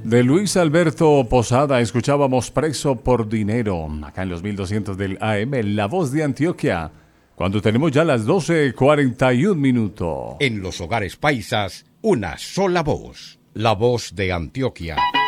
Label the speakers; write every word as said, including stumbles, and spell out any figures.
Speaker 1: De Luis Alberto Posada escuchábamos Preso por Dinero, acá en los mil doscientos del A M, La Voz de Antioquia, cuando tenemos ya las doce cuarenta y un minutos.
Speaker 2: En los hogares paisas, una sola voz, la voz de Antioquia.